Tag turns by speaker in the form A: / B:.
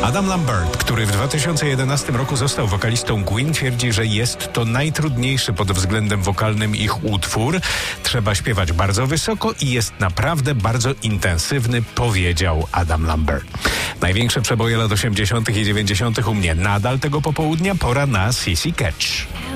A: Adam Lambert, który w 2011 roku został wokalistą Queen, twierdzi, że jest to najtrudniejszy pod względem wokalnym ich utwór. Trzeba śpiewać bardzo wysoko i jest naprawdę bardzo intensywny, powiedział Adam Lambert. Największe przeboje lat 80. i 90. u mnie. Nadal tego popołudnia pora na Sissy Catch.